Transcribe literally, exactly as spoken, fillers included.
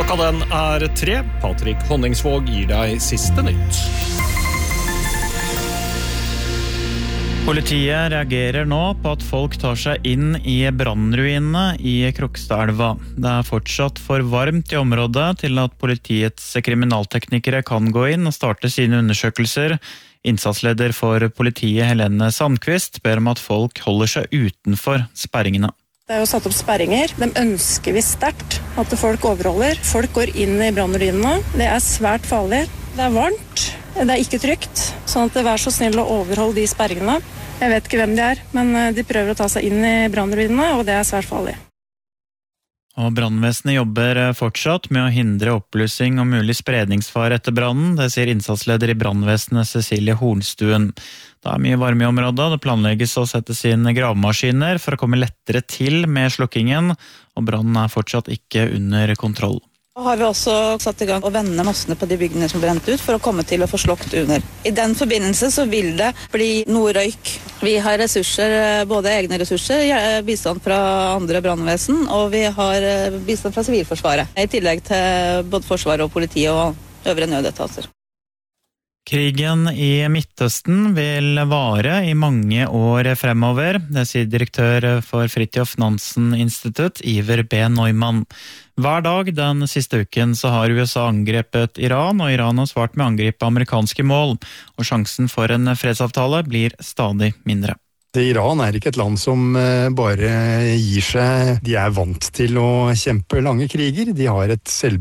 Klokka den er tre. Patrick Honningsvåg gir deg siste nytt. Politiet reagerer nå på at folk tar seg inn i brannruinene i Krokstadelva. Det er fortsatt for varmt i området til at politiets kriminalteknikere kan gå inn og starte sine undersøkelser. Innsatsleder for politiet Helene Sandqvist ber om at folk holder seg utenfor sperringene. Det er jo satt opp sperringer. De ønsker vi sterkt at folk overholder. Folk går inn i brannruinene. Det er svært farlig. Det er varmt. Det er ikke trygt. Sånn at vær så snill å overholde de sperringene. Jeg vet ikke hvem de er, men de prøver å ta seg inn i brannruinene, og det er svært farlig. Og brannvesenet jobber fortsatt med å hindre oppblussing og mulig spredningsfare etter brannen. Det sier innsatsleder i brannvesenet Cecilie Hornstuen. Det er mye varme i området. Det planlegges å settes inn gravemaskiner for å komme lettere til med slukkingen, og brannen er fortsatt ikke under kontroll. Så har vi også satt i gang å vende massene på de byggene som brent ut for å komme til å få slokt under. I den forbindelse så vil det bli noe røyk. Vi har ressurser, både egne ressurser, bistand fra andre brannvesen, og vi har bistand fra Sivilforsvaret, i tillegg til både Forsvaret og politiet og øvrige nødetater. Krigen i Midtøsten vil vare i mange år fremover, det sier direktør for Fridtjof Nansen Institutt, Iver B. Neumann. Hver dag den siste uken så har U S A angrepet Iran, og Iran har svart med å angripe amerikanske mål, og sjansen for en fredsavtale blir stadig mindre. Iran er ikke et land som bare gir seg. De er vant til å kjempe lange kriger. De har et selv